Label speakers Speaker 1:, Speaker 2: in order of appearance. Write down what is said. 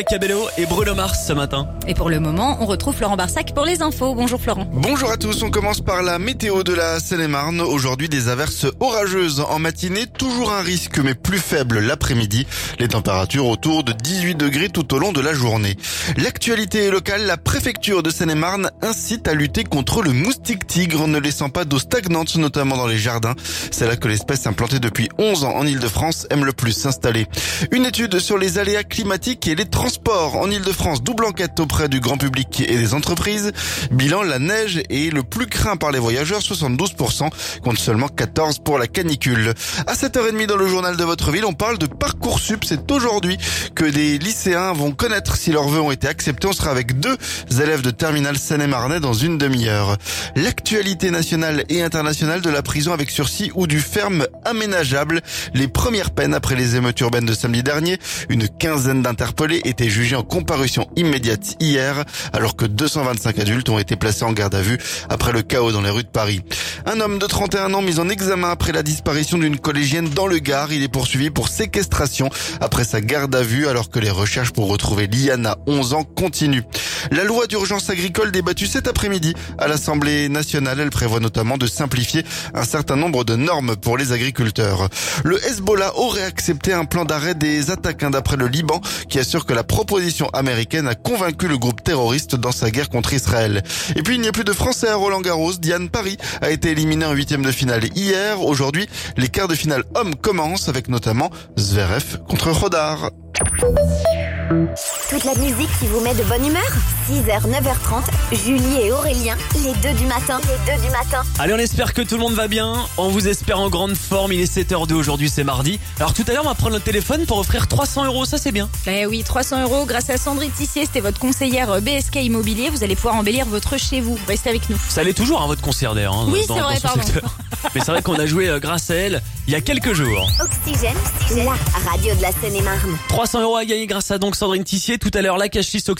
Speaker 1: Cabello et Bruno Mars ce matin.
Speaker 2: Et pour le moment, on retrouve Florent Barsac pour les infos. Bonjour Florent.
Speaker 3: Bonjour à tous, on commence par la météo de la Seine-et-Marne. Aujourd'hui, des averses orageuses en matinée, toujours un risque mais plus faible l'après-midi. Les températures autour de 18 degrés tout au long de la journée. L'actualité locale, la préfecture de Seine-et-Marne incite à lutter contre le moustique tigre en ne laissant pas d'eau stagnante, notamment dans les jardins. C'est là que l'espèce implantée depuis 11 ans en Ile-de-France aime le plus s'installer. Une étude sur les aléas climatiques et les transports en Ile-de-France, double enquête auprès du grand public et des entreprises. Bilan, la neige est le plus craint par les voyageurs, 72%, contre seulement 14% pour la canicule. À 7h30 dans le journal de votre ville, on parle de Parcoursup. C'est aujourd'hui que des lycéens vont connaître si leurs vœux ont été acceptés. On sera avec 2 élèves de terminale Seine-et-Marnais dans une demi-heure. L'actualité nationale et internationale de la prison avec sursis ou du ferme aménageable. Les premières peines après les émeutes urbaines de samedi dernier. Une quinzaine d'interpellés étaient jugés en comparution immédiate hier, alors que 225 adultes ont été placés en garde à vue après le chaos dans les rues de Paris. Un homme de 31 ans mis en examen après la disparition d'une collégienne dans le Gard. Il est poursuivi pour séquestration après sa garde à vue, alors que les recherches pour retrouver Liana, 11 ans, continuent. La loi d'urgence agricole débattue cet après-midi à l'Assemblée nationale. Elle prévoit notamment de simplifier un certain nombre de normes pour les agriculteurs. Le Hezbollah aurait accepté un plan d'arrêt des attaques d'après le Liban, qui assure que la proposition américaine a convaincu le groupe terroriste dans sa guerre contre Israël. Et puis il n'y a plus de Français à Roland-Garros. Diane Paris a été éliminée en 8e de finale hier. Aujourd'hui, les quarts de finale hommes commencent avec notamment Zverev contre Rodar.
Speaker 4: Toute la musique qui vous met de bonne humeur. 6h, 9h30, Julie et Aurélien, les 2 du matin.
Speaker 1: Allez, on espère que tout le monde va bien. On vous espère en grande forme. Il est 7h02 aujourd'hui, c'est mardi. Alors tout à l'heure, on va prendre notre téléphone pour offrir 300 €. Ça, c'est bien.
Speaker 2: Eh oui, 300 € grâce à Sandrine Tissier. C'était votre conseillère BSK Immobilier. Vous allez pouvoir embellir votre chez vous. Restez avec nous.
Speaker 1: Ça allait toujours, votre concert d'air.
Speaker 2: Oui, c'est vrai,
Speaker 1: son
Speaker 2: pardon.
Speaker 1: secteur. Mais c'est vrai qu'on a joué grâce à elle il y a quelques jours.
Speaker 4: Oxygène, la radio de la Seine-et-Marne.
Speaker 1: 300 € à gagner grâce à donc Sandrine Tissier. Tout à l'heure, la cash list Oxygène.